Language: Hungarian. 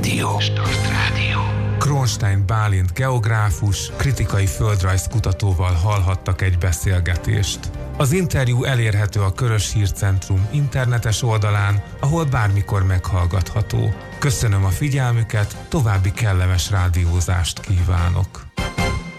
Rádió. Kronstein Bálint geográfus, kritikai földrajzkutatóval hallhattak egy beszélgetést. Az interjú elérhető a Körös Hírcentrum internetes oldalán, ahol bármikor meghallgatható. Köszönöm a figyelmüket, további kellemes rádiózást kívánok!